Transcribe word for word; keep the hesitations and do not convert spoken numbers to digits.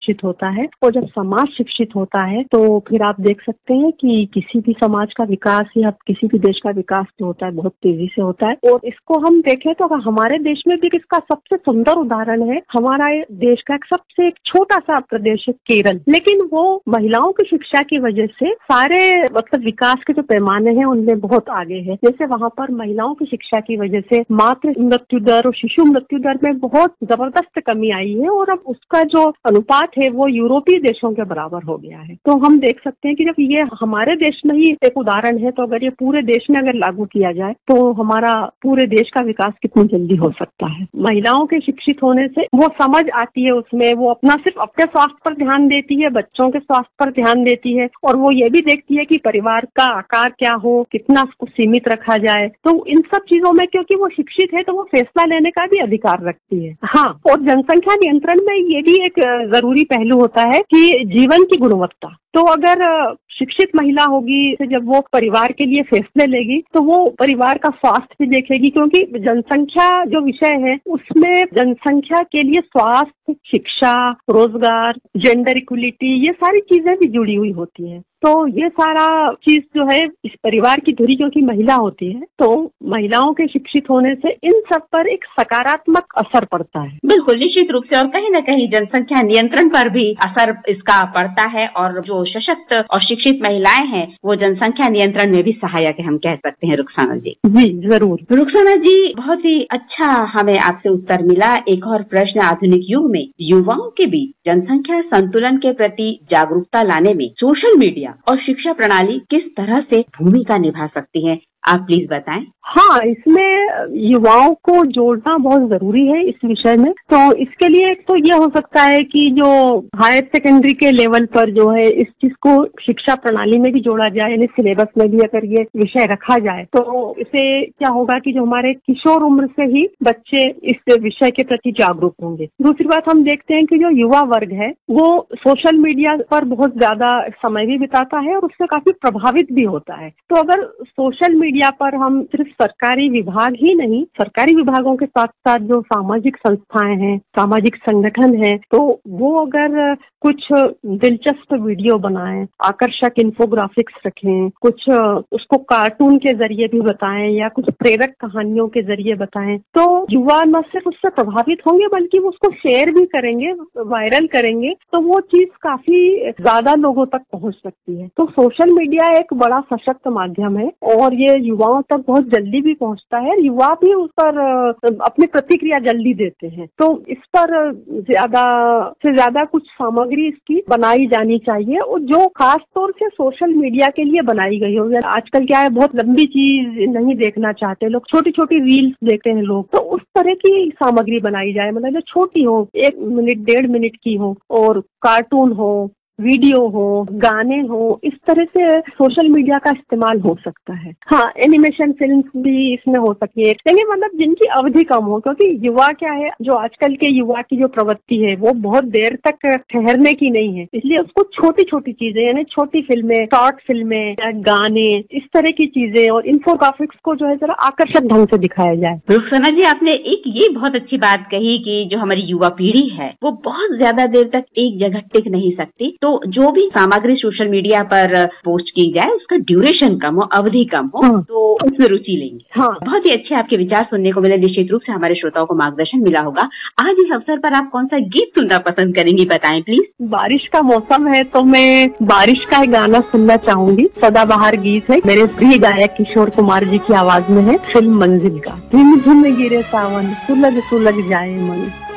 शिक्षित होता है, और जब समाज शिक्षित होता है तो फिर आप देख सकते हैं कि किसी भी समाज का विकास या किसी भी देश का विकास जो होता है बहुत तेजी से होता है। और इसको हम देखें तो हमारे देश में भी इसका सबसे सुंदर उदाहरण है। हमारा देश का एक सबसे एक छोटा सा प्रदेश है केरल, लेकिन वो महिलाओं की शिक्षा की वजह से सारे मतलब विकास के जो पैमाने हैं उनमें बहुत आगे है। जैसे वहाँ पर महिलाओं की शिक्षा की वजह से मातृ मृत्यु दर और शिशु मृत्यु दर में बहुत जबरदस्त कमी आई है, और अब उसका जो अनुपात है वो यूरोपीय देशों के बराबर हो गया है। तो हम देख सकते हैं कि जब ये हमारे देश में ही एक उदाहरण है, तो अगर ये पूरे देश में अगर लागू किया जाए तो हमारा पूरे देश का विकास कितनी जल्दी हो सकता है। महिलाओं के शिक्षित होने से वो समझ आती है, उसमें वो अपना सिर्फ अपने स्वास्थ्य पर ध्यान देती है, बच्चों के स्वास्थ्य पर ध्यान देती है, और वो ये भी देखती है कि परिवार का आकार क्या हो, कितना उसको सीमित रखा जाए। तो इन सब चीजों में क्योंकि वो शिक्षित है तो वो फैसला लेने का भी अधिकार रखती है। हाँ, और जनसंख्या नियंत्रण में ये भी एक जरूरी पहलू होता है कि जीवन की गुणवत्ता। तो अगर शिक्षित महिला होगी तो जब वो परिवार के लिए फैसले लेगी तो वो परिवार का स्वास्थ्य भी देखेगी, क्योंकि जनसंख्या जो विषय है उसमें जनसंख्या के लिए स्वास्थ्य, शिक्षा, रोजगार, जेंडर इक्वलिटी, ये सारी चीजें भी जुड़ी हुई होती हैं। तो ये सारा चीज जो है इस परिवार की धुरी क्योंकि महिला होती है, तो महिलाओं के शिक्षित होने से इन सब पर एक सकारात्मक असर पड़ता है। बिल्कुल, निश्चित रूप से, और कहीं न कहीं जनसंख्या नियंत्रण पर भी असर इसका पड़ता है, और जो सशक्त और शिक्षित महिलाएं हैं वो जनसंख्या नियंत्रण में भी सहायक है, हम कह सकते हैं। रुखसाना जी जी जरूर। रुखसाना जी, बहुत ही अच्छा हमें आपसे उत्तर मिला। एक और प्रश्न, आधुनिक युग में युवाओं के बीच जनसंख्या संतुलन के प्रति जागरूकता लाने में सोशल मीडिया और शिक्षा प्रणाली किस तरह से भूमिका निभा सकती है, आप प्लीज बताएं। हाँ, इसमें युवाओं को जोड़ना बहुत जरूरी है इस विषय में। तो इसके लिए तो ये हो सकता है कि जो हायर सेकेंडरी के लेवल पर जो है इस चीज को शिक्षा प्रणाली में भी जोड़ा जाए, यानी सिलेबस में भी अगर ये विषय रखा जाए तो इससे क्या होगा कि जो हमारे किशोर उम्र से ही बच्चे इस विषय के प्रति जागरूक होंगे। दूसरी बात, हम देखते हैं कि जो युवा वर्ग है वो सोशल मीडिया पर बहुत ज्यादा समय भी बिताता है और उससे काफी प्रभावित भी होता है। तो अगर सोशल मीडिया पर हम सिर्फ सरकारी विभाग ही नहीं, सरकारी विभागों के साथ साथ जो सामाजिक संस्थाएं हैं, सामाजिक संगठन हैं, तो वो अगर कुछ दिलचस्प वीडियो बनाएं, आकर्षक इन्फोग्राफिक्स रखें, कुछ उसको कार्टून के जरिए भी बताएं या कुछ प्रेरक कहानियों के जरिए बताएं, तो युवा न सिर्फ उससे प्रभावित होंगे बल्कि वो उसको शेयर भी करेंगे, वायरल करेंगे, तो वो चीज काफी ज्यादा लोगों तक पहुंच सकती है। तो सोशल मीडिया एक बड़ा सशक्त माध्यम है और ये युवाओं तक बहुत जल्दी भी पहुंचता है। युवा भी उस पर अपनी प्रतिक्रिया जल्दी देते हैं। तो इस पर ज्यादा से ज्यादा कुछ सामग्री इसकी बनाई जानी चाहिए, और जो खास तौर से सोशल मीडिया के लिए बनाई गई हो। आजकल क्या है, बहुत लंबी चीज नहीं देखना चाहते लोग, छोटी छोटी रील्स देखते हैं लोग, तो उस तरह की सामग्री बनाई जाए, मतलब जो छोटी हो, एक मिनट डेढ़ मिनट की हो, और कार्टून हो, वीडियो हो, गाने हो, इस तरह से सोशल मीडिया का इस्तेमाल हो सकता है। हाँ, एनिमेशन फिल्म भी इसमें हो सकती है, लेकिन मतलब जिनकी अवधि कम हो, क्योंकि युवा क्या है, जो आजकल के युवा की जो प्रवृत्ति है वो बहुत देर तक ठहरने की नहीं है, इसलिए उसको छोटी छोटी चीजें, यानी छोटी फिल्में, शॉर्ट फिल्में, गाने, इस तरह की चीजें और इन्फोग्राफिक्स को जो है जरा आकर्षक ढंग से दिखाया जाए। रुखसाना जी, आपने एक ये बहुत अच्छी बात कही कि जो हमारी युवा पीढ़ी है वो बहुत ज्यादा देर तक एक जगह टिक नहीं सकती, तो जो भी सामग्री सोशल मीडिया पर पोस्ट की जाए उसका ड्यूरेशन कम हो, अवधि कम हो, हाँ। तो उसमें रुचि लेंगे। हाँ। बहुत ही अच्छे आपके विचार सुनने को मिले, निश्चित रूप से हमारे श्रोताओं को मार्गदर्शन मिला होगा। आज इस अवसर पर आप कौन सा गीत सुनना पसंद करेंगी, बताएं प्लीज। बारिश का मौसम है तो मैं बारिश का एक गाना सुनना चाहूंगी। सदाबहार गीत है, मेरे प्रिय गायक किशोर कुमार जी की आवाज में है, फिल्म मंजिल का। झिम झिम गिरे सावन, सुलग सुलग जाए मन।